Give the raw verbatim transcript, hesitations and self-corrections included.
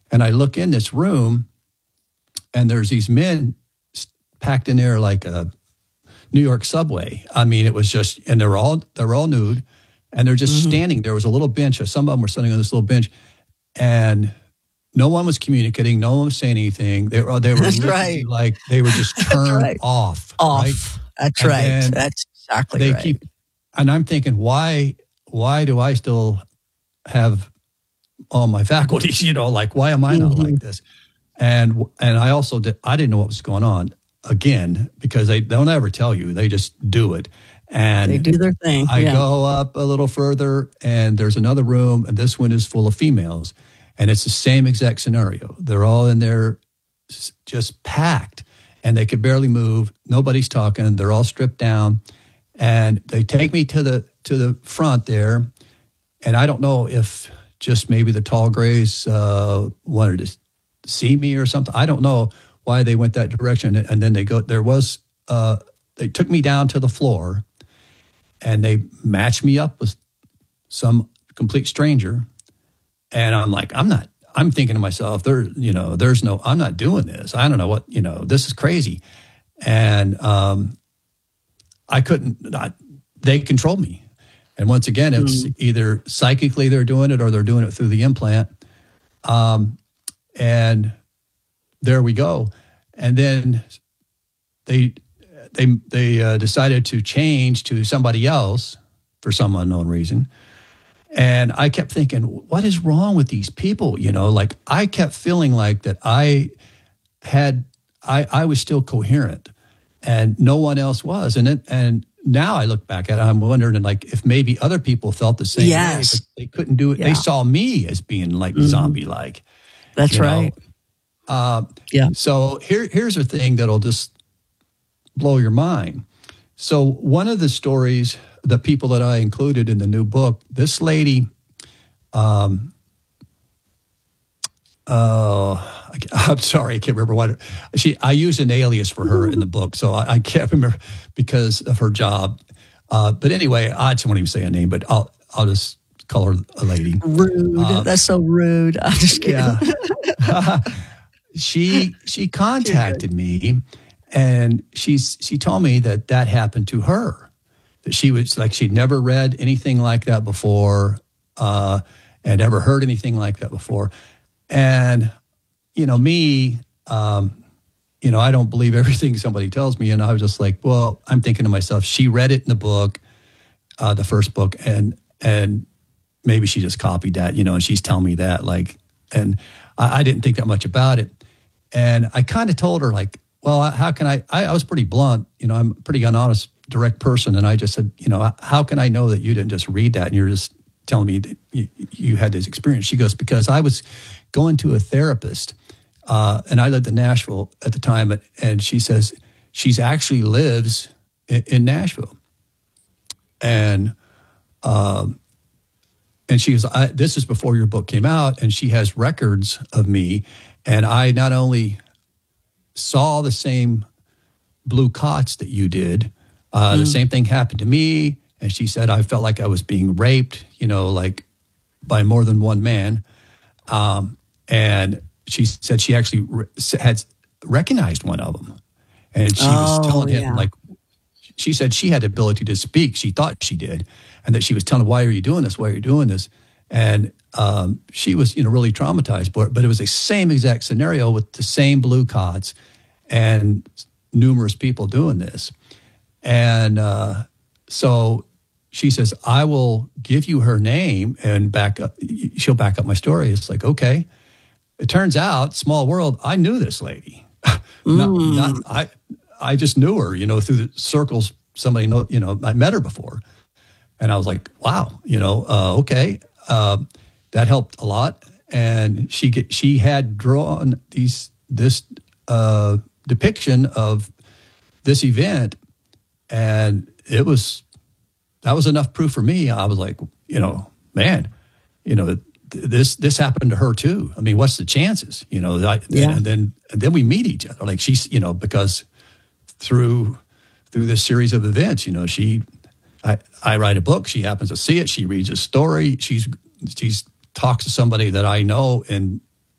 And I look in this room, and there's these men packed in there like a New York subway. I mean, it was just, and they're all they're all nude, and they're just mm-hmm. standing. There was a little bench. Some of them were sitting on this little bench, and no one was communicating. No one was saying anything. They were they were That's right. like they were just turned right. off. Off. Right? That's and right. That's exactly they right. Keep, and I'm thinking, why why do I still have all my faculties? You know, like why am I not mm-hmm. like this? And and I also did, I didn't know what was going on again because they don't ever tell you. They just do it. And they do their thing. I yeah. go up a little further, and there's another room, and this one is full of females. And it's the same exact scenario. They're all in there just packed, and they could barely move. Nobody's talking. They're all stripped down. And they take me to the to the front there, and I don't know if just maybe the tall grays uh, wanted to see me or something. I don't know why they went that direction. And then they go, there was, uh, they took me down to the floor, and they matched me up with some complete stranger. And I'm like, I'm not, I'm thinking to myself, there, you know, there's no, I'm not doing this. I don't know what, you know, this is crazy. And um, I couldn't, not, they controlled me. And once again, it's mm. either psychically they're doing it or they're doing it through the implant. Um, and there we go. And then they, they, they uh, decided to change to somebody else for some unknown reason. And I kept thinking, what is wrong with these people? You know, like I kept feeling like that I had, I, I was still coherent and no one else was. And it, and now I look back at it, I'm wondering like if maybe other people felt the same yes. way, but they couldn't do it. Yeah. They saw me as being like mm-hmm. zombie-like. That's right. Uh, yeah. So here, here's a thing that'll just blow your mind. So one of the stories, the people that I included in the new book, this lady, um, uh, I, I'm sorry, I can't remember what she. I used an alias for her in the book, so I, I can't remember because of her job. Uh, but anyway, I just won't even say a name, but I'll I'll just call her a lady. Rude. Uh, That's so rude. I'm just kidding. Yeah. she she contacted me, and she's she told me that that happened to her. That she was like she'd never read anything like that before, uh, and never heard anything like that before. And you know me, um, you know I don't believe everything somebody tells me, and I was just like, well, I'm thinking to myself, she read it in the book, uh, the first book, and and maybe she just copied that, you know, and she's telling me that, like, and I, I didn't think that much about it, and I kind of told her like, well, how can I, I? I was pretty blunt, you know, I'm a pretty honest, direct person, and I just said, you know, how can I know that you didn't just read that and you're just telling me that you, you had this experience? She goes, because I was going to a therapist, uh, and I lived in Nashville at the time, and she says she's actually lives in, in Nashville, and um, and she goes, I, this is before your book came out, and she has records of me, and I not only saw the same blue cots that you did. Uh, mm. The same thing happened to me. And she said, I felt like I was being raped, you know, like by more than one man. Um, and she said she actually re- had recognized one of them. And she oh, was telling him, yeah. like, she said she had the ability to speak. She thought she did. And that she was telling him, why are you doing this? Why are you doing this? And um, she was, you know, really traumatized. But, but it was the same exact scenario with the same blue cots and numerous people doing this. And uh, so she says, I will give you her name and back up. She'll back up my story. It's like, okay. It turns out, small world, I knew this lady. not, mm. not, I I just knew her, you know, through the circles. Somebody know, you know, I met her before. And I was like, wow, you know, uh, okay. Uh, that helped a lot. And she get, she had drawn these this uh, depiction of this event. And it was, that was enough proof for me. I was like, you know, man, you know, th- this this happened to her too. I mean, what's the chances? You know, I, yeah. and then and then we meet each other. Like she's, you know, because through through this series of events, you know, she, I, I write a book. She happens to see it. She reads a story. She's she's talks to somebody that I know in